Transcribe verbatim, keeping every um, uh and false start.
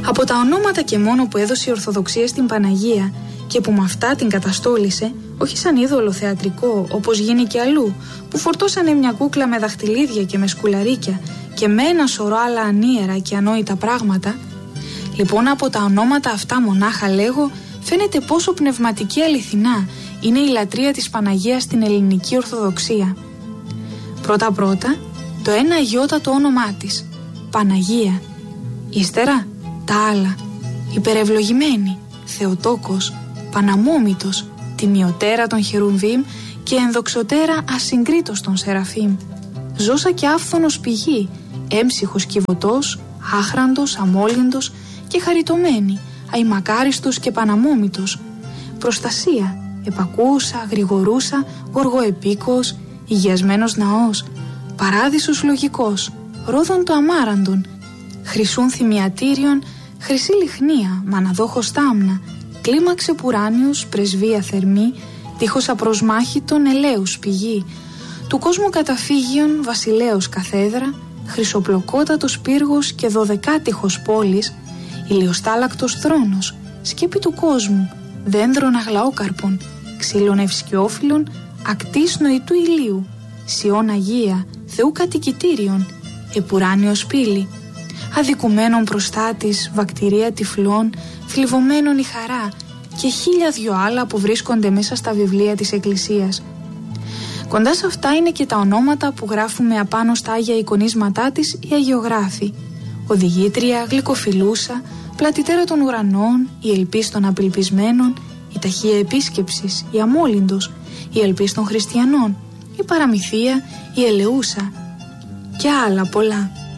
Από τα ονόματα και μόνο που έδωσε η Ορθοδοξία στην Παναγία και που με αυτά την καταστόλησε, όχι σαν είδωλο θεατρικό όπως γίνει και αλλού, που φορτώσανε μια κούκλα με δαχτυλίδια και με σκουλαρίκια και με ένα σωρό άλλα ανίερα και ανόητα πράγματα. Λοιπόν, από τα ονόματα αυτά μονάχα λέγω, φαίνεται πόσο πνευματική αληθινά είναι η λατρεία της Παναγίας στην ελληνική Ορθοδοξία. Πρώτα-πρώτα, το ένα αγιότατο όνομά της, Παναγία. Ύστερα, τα άλλα, υπερευλογημένη, Θεοτόκος, Παναμόμητος, τιμιωτέρα των Χερουβίμ και ενδοξωτέρα ασυγκρίτως των Σεραφείμ, ζώσα και άφθονος πηγή, έμψυχος κυβωτός, άχραντος, αμόλυντος και χαριτωμένη, αημακάριστος και παναμόμητος, προστασία, επακούσα, γρηγορούσα, γοργοεπίκος, υγιασμένος ναός, παράδεισος λογικός, ρόδον το αμάραντον, χρυσούν θυμιατήριον, χρυσή λιχνία, μαναδόχος τάμνα, κλίμαξε πουράνιος, πρεσβεία θερμή, τείχος απροσμάχητον ελέους πηγή, του κόσμου καταφύγιον βασιλέως καθέδρα, χρυσοπλοκότατος πύργος και δωδεκάτυχος πόλης, ηλιοστάλακτος θρόνος, σκέπη του κόσμου, δένδρων αγλαόκαρπων, ξύλων ευσκιόφυλλων, ακτής νοητού ηλίου, Σιών Αγία, Θεού κατοικητήριον, επουράνιος πύλη, αδικουμένων προστάτης, βακτηρία τυφλών, θλιβωμένων η χαρά και χίλια δυο άλλα που βρίσκονται μέσα στα βιβλία της Εκκλησίας. Κοντά σε αυτά είναι και τα ονόματα που γράφουμε απάνω στα Άγια εικονίσματά της οι αγιογράφοι. Οδηγήτρια, γλυκοφιλούσα, πλατητέρα των ουρανών, η ελπίς των απελπισμένων, η ταχεία επίσκεψης, η αμόλυντος, η ελπίς των χριστιανών, η παραμυθία, η ελεούσα και άλλα πολλά.